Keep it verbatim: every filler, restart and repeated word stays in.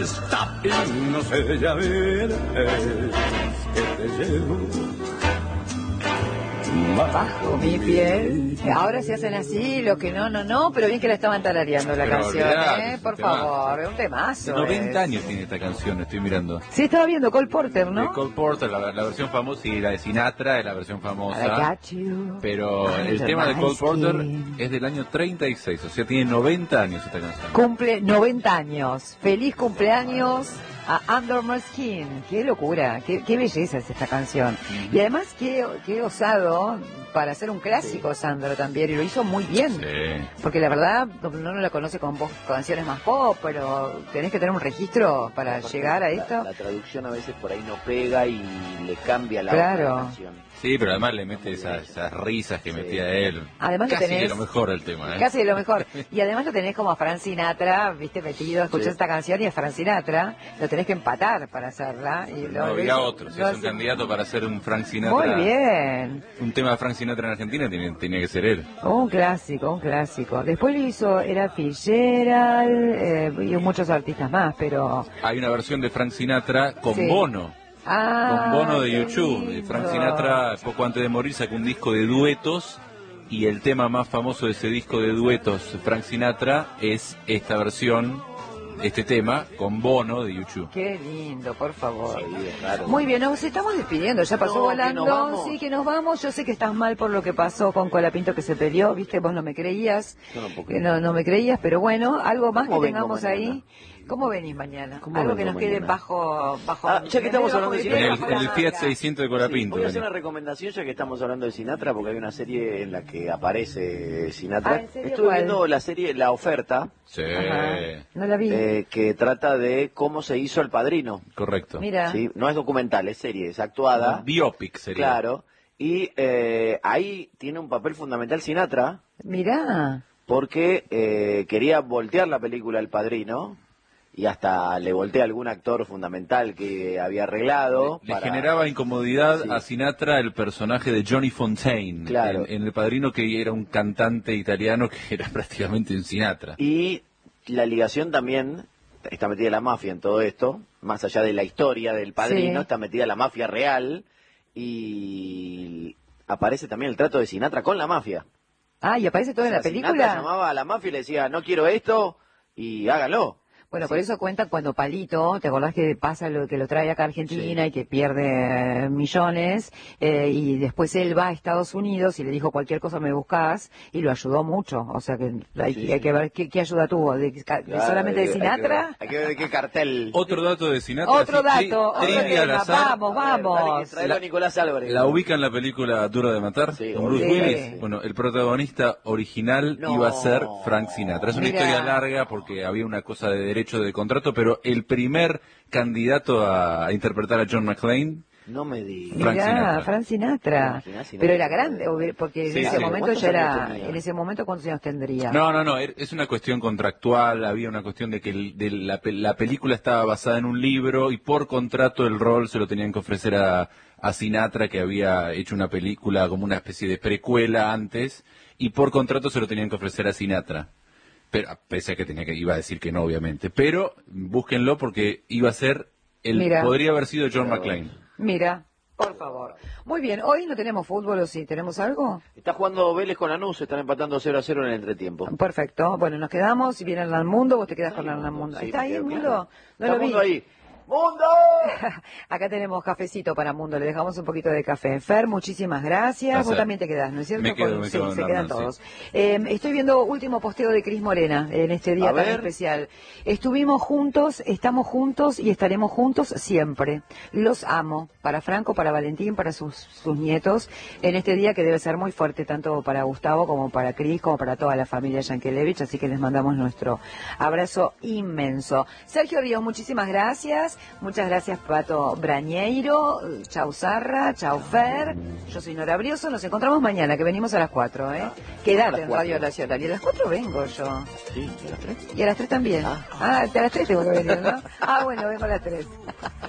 Stop y no sé, ya verás que te llevo bajo mi piel. Ahora se hacen así, lo que no, no, no, pero bien que la estaban tarareando la Pero canción, olvidate, ¿eh? es Por un temazo. favor, es un temazo. De noventa es. años tiene esta canción, estoy mirando. Sí, estaba viendo Cole Porter, De ¿no? Cole Porter, la, la versión famosa, y la de Sinatra es la versión I famosa. got you. Pero el Under tema de my Cole Porter skin. es del año treinta y seis, o sea, tiene noventa años esta canción. Cumple noventa años. Feliz cumpleaños a Under My Skin. Qué locura, qué, qué belleza es esta canción. Y además, qué, qué osado para hacer un clásico, sí. Sandro también, y lo hizo muy bien. Sí. Porque la verdad, no la conoce con voz, canciones más pop, pero tenés que tener un registro para Aparte, llegar a la, esto. La traducción a veces por ahí no pega y le cambia la, claro. la canción. Sí, pero además le mete esas, esas risas que sí. metía él. Además casi lo tenés, de lo mejor el tema, ¿eh? Casi de lo mejor. Y además lo tenés como a Frank Sinatra, viste, metido, escuchás sí. esta canción y a Frank Sinatra, lo tenés que empatar para hacerla. Y no, lo diga otro, si lo es un hace... candidato para ser un Frank Sinatra. Muy bien. Un tema de Frank Sinatra en Argentina tiene, tenía que ser él. Un clásico, un clásico. Después lo hizo, era Fitzgerald, eh, y muchos artistas más, pero... Hay una versión de Frank Sinatra con sí. Bono. Ah, con Bono de YouTube. Frank Sinatra, poco antes de morir, sacó un disco de duetos y el tema más famoso de ese disco de duetos, Frank Sinatra, es esta versión, este tema, con Bono de YouTube. Qué lindo, por favor. Sí, claro. Muy bien, nos estamos despidiendo, ya pasó no, volando. Que nos vamos. Sí, que nos vamos. Yo sé que estás mal por lo que pasó con Colapinto, que se peleó, viste, vos no me creías. Yo no, que no, no me creías, pero bueno, algo más que tengamos mañana? ahí. ¿Cómo venís mañana? ¿Cómo Algo que nos mañana? quede bajo... bajo ah, ya que estamos hablando de En el, Sinatra, en el Fiat seiscientos de Colapinto. Sí, voy a hacer una recomendación ya que estamos hablando de Sinatra, porque hay una serie en la que aparece Sinatra. Ah, ¿en serio? Estuve ¿Cuál? viendo la serie La Oferta. Sí. Ajá. No la vi. Eh, que trata de cómo se hizo El Padrino. Correcto. Mira. ¿Sí? No es documental, es serie, es actuada. Un biopic sería. Claro. Y eh, ahí tiene un papel fundamental Sinatra. Mirá. Porque eh, quería voltear la película El Padrino. Y hasta le volteé a algún actor fundamental que había arreglado. Le, para... le generaba incomodidad sí. a Sinatra el personaje de Johnny Fontaine, claro. en, en El Padrino, que era un cantante italiano que era prácticamente un Sinatra. Y la ligación también, está metida la mafia en todo esto, más allá de la historia del Padrino, sí. está metida la mafia real y aparece también el trato de Sinatra con la mafia. Ah, ¿y aparece todo o sea, en la película? Sinatra llamaba a la mafia y le decía, no quiero esto y hágalo. Bueno, sí. por eso cuenta cuando Palito, ¿te acordás que pasa lo que lo trae acá a Argentina sí. y que pierde millones? Eh, y después él va a Estados Unidos y le dijo cualquier cosa me buscás y lo ayudó mucho. O sea que hay, sí. hay que ver qué, qué ayuda tuvo. ¿De, de claro, solamente de Sinatra? Hay que, ver, hay que ver de qué cartel. Otro dato de Sinatra. Otro sí, dato. Tri, otro tema. Vamos, vamos. Traelo a Nicolás Álvarez. ¿La ubica en la película Duro de Matar? Sí, con Bruce sí. Willis. Bueno, el protagonista original no. iba a ser Frank Sinatra. Es una Mira. historia larga porque había una cosa de derecho de contrato, pero pero el primer candidato a interpretar a John McClane, no me digas. Frank Mirá, Sinatra. Frank Sinatra. Sinatra. Pero era grande, porque Sí, en ese sí. momento ya era, tenía? en ese momento ¿cuántos años tendría? No, no, no, es una cuestión contractual, había una cuestión de que el, de la, la película estaba basada en un libro y por contrato el rol se lo tenían que ofrecer a, a Sinatra, que había hecho una película como una especie de precuela antes, y por contrato se lo tenían que ofrecer a Sinatra. Pero, pese a que tenía que iba a decir que no, obviamente. Pero búsquenlo porque iba a ser, el Mira. podría haber sido John McClane. Mira, por favor. Muy bien, hoy no tenemos fútbol, ¿o sí? ¿Tenemos algo? Está jugando Vélez con Lanús, están empatando cero a cero en el entretiempo. Perfecto. Bueno, nos quedamos. Si viene el Mundo, vos te quedás con el Mundo. Sí, ¿Está ahí el claro. Mundo? No Está lo vi. Mundo ahí. ¡Mundo! Acá tenemos cafecito para Mundo, le dejamos un poquito de café. Fer, muchísimas gracias. Gracias. Vos también te quedás, ¿no es cierto? Me quedo, Con- me sí, quedo se en quedan Arnal, todos. sí. Eh, estoy viendo último posteo de Cris Morena en este día A tan ver. especial. Estuvimos juntos, estamos juntos y estaremos juntos siempre. Los amo. Para Franco, para Valentín, para sus, sus nietos. En este día que debe ser muy fuerte, tanto para Gustavo como para Cris, como para toda la familia Yankelevich. Así que les mandamos nuestro abrazo inmenso. Sergio Ríos, muchísimas gracias. Muchas gracias, Pato Brañeiro. Chau Sarra, chau Fer. Yo soy Nora Brioso. Nos encontramos mañana, que venimos a las cuatro, ¿eh? Quédate en Radio Nacional. Y a las cuatro vengo yo. Sí, ¿a las tres? Y a las tres también. Ah, a las tres tengo que venir, ¿no? Ah, bueno, vengo a las tres.